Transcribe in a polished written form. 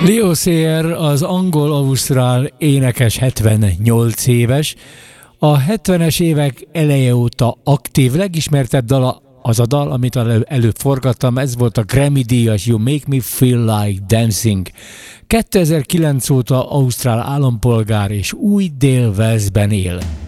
Leo Sayer az angol-ausztrál énekes 78 éves. A 70-es évek eleje óta aktív, legismertebb dala az a dal, amit előbb forgattam, ez volt a Grammy-díjas You Make Me Feel Like Dancing. 2009 óta ausztrál állampolgár és új Dél-Walesben él.